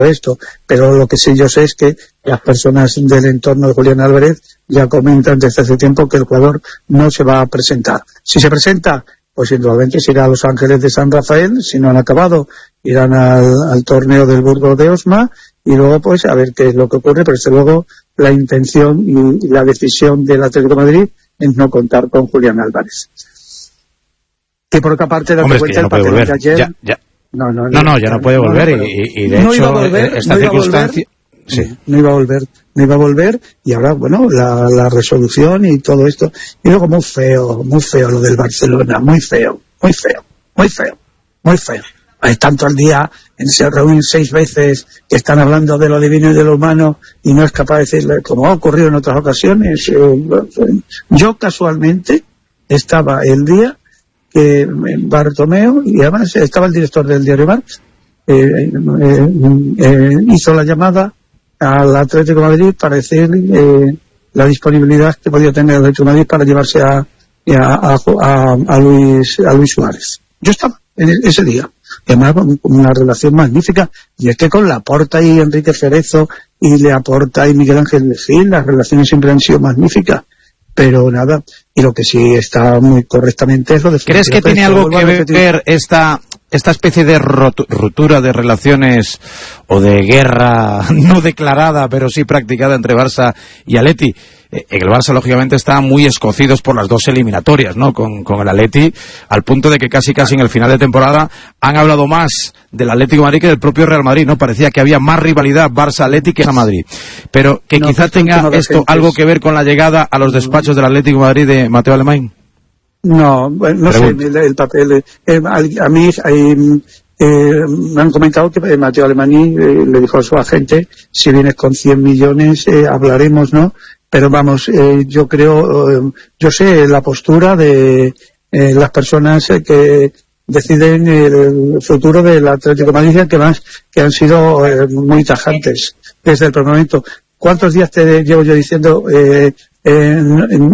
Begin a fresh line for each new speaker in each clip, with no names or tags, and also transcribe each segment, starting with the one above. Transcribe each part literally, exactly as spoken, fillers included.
esto, pero lo que sí yo sé es que las personas del entorno de Julián Álvarez ya comentan desde hace tiempo que el jugador no se va a presentar. Si se presenta, pues indudablemente se irá a Los Ángeles de San Rafael. Si no han acabado, irán al, al torneo del Burgos de Osma, y luego pues a ver qué es lo que ocurre, pero desde luego la intención y, y la decisión del Atlético de Madrid es no contar con Julián Álvarez. Que por otra parte,
Hombre, es que ya no puede volver. Ayer, ya, ya. No, no, no, no, ya no puede volver, no, y, y de no hecho volver, esta no circunstancia
sí. no iba a volver, no iba a volver, y ahora, bueno, la, la resolución y todo esto, y luego muy feo, muy feo lo del Barcelona, muy feo, muy feo, muy feo, muy feo. Hay tanto al día, se reúnen seis veces, que están hablando de lo divino y de lo humano, y no es capaz de decirle, como ha ocurrido en otras ocasiones. Yo casualmente estaba el día que Bartomeu, y además estaba el director del diario Marca, eh, eh, eh, hizo la llamada al Atlético de Madrid para decir eh, la disponibilidad que podía tener el Atlético de Madrid para llevarse a, a, a, a, Luis, a Luis Suárez. Yo estaba en el, ese día, y además con una relación magnífica, y es que con Laporta y Enrique Cerezo y Le Aporta y Miguel Ángel de Gil, las relaciones siempre han sido magníficas. Pero nada, y lo que sí está muy correctamente es lo de...
¿Crees que tiene algo que ver esta esta especie de ruptura de relaciones o de guerra no declarada, pero sí practicada entre Barça y Atleti? El Barça, lógicamente, está muy escocidos por las dos eliminatorias, ¿no? Con, con el Atleti, al punto de que casi casi en el final de temporada han hablado más del Atlético de Madrid que del propio Real Madrid, ¿no? Parecía que había más rivalidad Barça-Atleti que a Madrid. Pero que no, quizá tenga esto algo que ver con la llegada a los despachos del Atlético de Madrid de Mateo Alemany.
No, bueno, no Pregunta. sé, el, el papel... Eh, a, a mí... Eh, Eh, me han comentado que Mateo Alemany eh, le dijo a su agente, si vienes con cien millones eh, hablaremos, ¿no? Pero vamos, eh, yo creo, eh, yo sé la postura de eh, las personas eh, que deciden el futuro del Atlético de Madrid, que más que han sido eh, muy tajantes desde el primer momento. ¿Cuántos días te llevo yo diciendo eh, eh,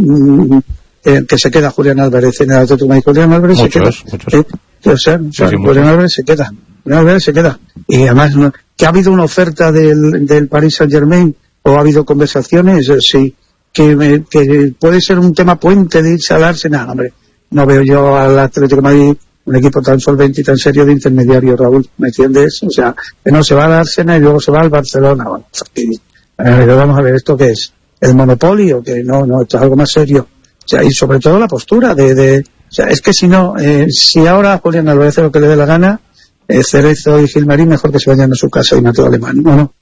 eh, que se queda Julián Álvarez en el Atlético de Madrid? Julián Álvarez
muchos,
se queda.
Muchos.
Eh, O sea, o sea sí, sí, Julián Álvarez se queda, Julián Álvarez se queda. Y además, ¿no? ¿Que ha habido una oferta del, del Paris Saint-Germain o ha habido conversaciones? Sí. Que, que puede ser un tema puente de irse al Arsenal. Hombre, no veo yo al Atlético de Madrid un equipo tan solvente y tan serio de intermediario, Raúl, ¿me entiendes? O sea, que no se va al Arsenal y luego se va al Barcelona. Bueno, y, eh, vamos a ver, ¿esto qué es? ¿El monopolio? Que no, no, esto es algo más serio. O sea, y sobre todo la postura de... de O sea, es que si no, eh, si ahora Julián Álvarez hace lo que le dé la gana, eh, Cerezo y Gilmarín mejor que se vayan a su casa y Mateo Alemany, ¿no? No,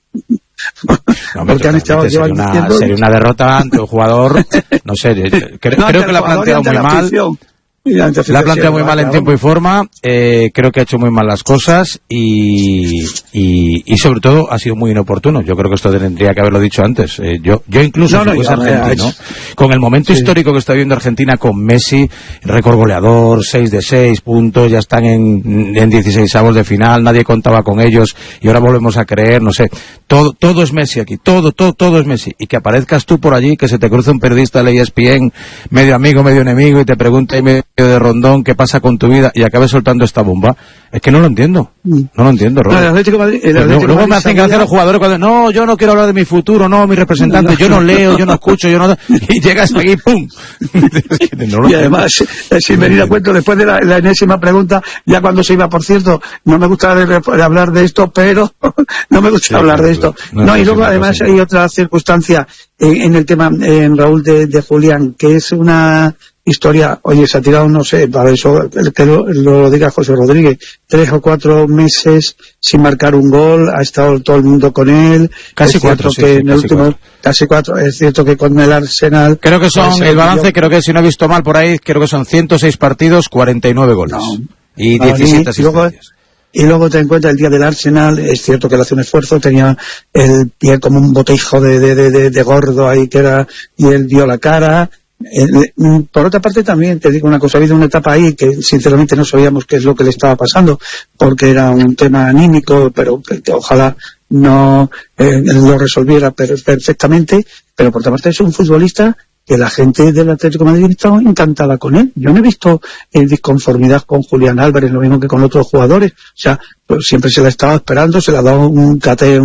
no porque han estado sería, una, diciendo... sería una derrota ante un jugador, no sé, creo, no, creo que la ha planteado muy mal. La ha planteado muy mal en tiempo y forma, eh, creo que ha hecho muy mal las cosas y, y, y sobre todo ha sido muy inoportuno. Yo creo que esto tendría que haberlo dicho antes. Eh, yo, yo incluso, no, no, si fuese argentino, con el momento sí. histórico que está viviendo Argentina con Messi, récord goleador, seis de seis puntos, ya están en, en dieciseisavos de final, nadie contaba con ellos y ahora volvemos a creer, no sé, todo, todo es Messi aquí, todo, todo, todo es Messi. Y que aparezcas tú por allí, que se te cruce un periodista de E S P N, medio amigo, medio enemigo, y te pregunta y me de Rondón, ¿qué pasa con tu vida? Y acabé soltando esta bomba. Es que no lo entiendo. No lo entiendo, Rondón.
No, el Atlético Madrid, el Atlético
luego
Madrid
me hacen gracia los jugadores cuando, no, yo no quiero hablar de mi futuro, no, mi representante, no, no, yo no leo, yo no escucho, yo no... Y llegas aquí, ¡pum!
No y además, sin venir a cuento, después de la, la enésima pregunta, ya cuando se iba, por cierto, no me gusta de, de hablar de esto, pero no me gusta sí, hablar claro, de esto. No, no y luego, además, hay otra circunstancia en, en el tema, en Raúl, de, de Julián, que es una... historia, oye, se ha tirado, no sé, para eso que lo, lo diga José Rodríguez, tres o cuatro meses sin marcar un gol, ha estado todo el mundo con él,
casi cuatro, sí,
que
sí,
en el
casi
último,
cuatro.
casi cuatro, es cierto que con el Arsenal...
Creo que son, el balance, yo, creo que si no he visto mal por ahí, creo que son ciento seis partidos, cuarenta y nueve goles. No, y
no,
diecisiete asistencias.
Y luego te encuentras el día del Arsenal, es cierto que él hace un esfuerzo, tenía el pie como un botejo de, de, de, de, de gordo ahí que era, y él dio la cara. Por otra parte también te digo una cosa, ha habido una etapa ahí que sinceramente no sabíamos qué es lo que le estaba pasando, porque era un tema anímico, pero que, que ojalá no eh, lo resolviera perfectamente, pero por otra parte es un futbolista que la gente del Atlético de Madrid está encantada con él. Yo no he visto eh, disconformidad con Julián Álvarez, lo mismo que con otros jugadores. O sea, pues siempre se le ha estado esperando, se le ha dado un cateo